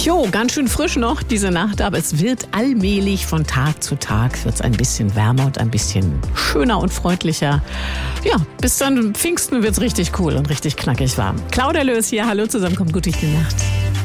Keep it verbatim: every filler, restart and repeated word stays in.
Jo, ganz schön frisch noch diese Nacht, aber es wird allmählich von Tag zu Tag wird's ein bisschen wärmer und ein bisschen schöner und freundlicher. Ja, bis dann Pfingsten wird's richtig cool und richtig knackig warm. Claudia Löß hier, hallo zusammen, kommt gut durch die Nacht.